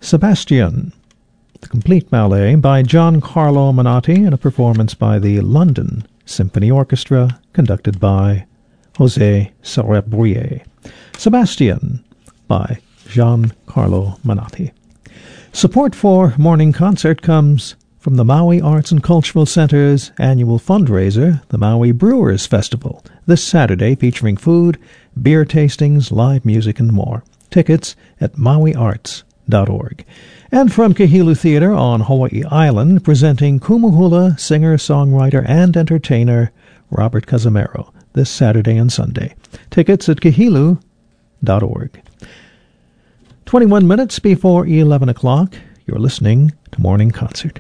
Sebastian, the complete ballet by Giancarlo Menotti, and a performance by the London Symphony Orchestra, conducted by José Cerebrier. Sebastian by Giancarlo Menotti. Support for Morning Concert comes from the Maui Arts and Cultural Center's annual fundraiser, the Maui Brewers Festival, this Saturday, featuring food, beer tastings, live music, and more. Tickets at mauiarts.org. And from Kahilu Theater on Hawaii Island, presenting Kumuhula singer, songwriter, and entertainer Robert Cazimero this Saturday and Sunday. Tickets at kahilu.org. 21 minutes before 11 o'clock, you're listening to Morning Concert.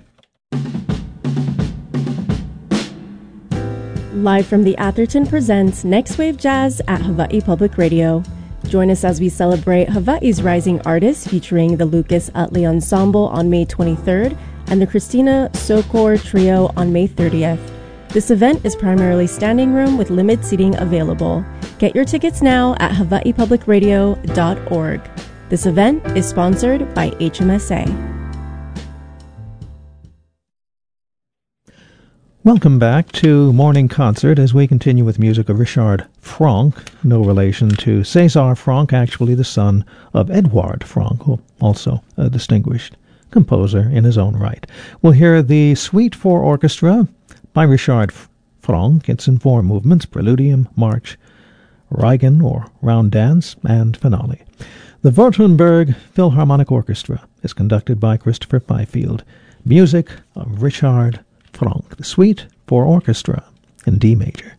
Live from the Atherton presents Next Wave Jazz at Hawaii Public Radio. Join us as we celebrate Hawaii's rising artists, featuring the Lucas Utley Ensemble on May 23rd and the Christina Sokor Trio on May 30th. This event is primarily standing room with limited seating available. Get your tickets now at hawaiipublicradio.org. This event is sponsored by HMSA. Welcome back to Morning Concert as we continue with music of Richard Franck, no relation to César Franck, actually the son of Edouard Franck, who also a distinguished composer in his own right. We'll hear the Suite for Orchestra by Richard Franck. It's in 4 movements: Preludium, March, Reigen or Round Dance, and Finale. The Württemberg Philharmonic Orchestra is conducted by Christopher Fifield. Music of Richard Franck, the Suite for Orchestra in D major.